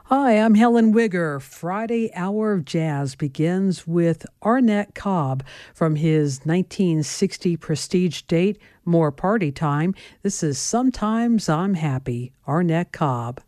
Hi, I'm Helen Wigger. Friday Hour of Jazz begins with Arnett Cobb from his 1960 prestige date, More Party Time. This is Sometimes I'm Happy, Arnett Cobb.